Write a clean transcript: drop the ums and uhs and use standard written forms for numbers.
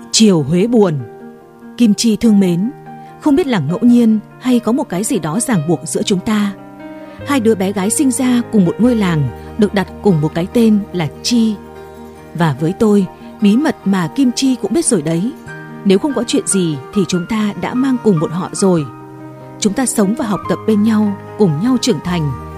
Chiều Huế buồn. Kim Chi thương mến, không biết là ngẫu nhiên hay có một cái gì đó ràng buộc giữa chúng ta. Hai đứa bé gái sinh ra cùng một ngôi làng, được đặt cùng một cái tên là Chi. Và với tôi, bí mật mà Kim Chi cũng biết rồi đấy. Nếu không có chuyện gì thì chúng ta đã mang cùng một họ rồi. Chúng ta sống và học tập bên nhau, cùng nhau trưởng thành,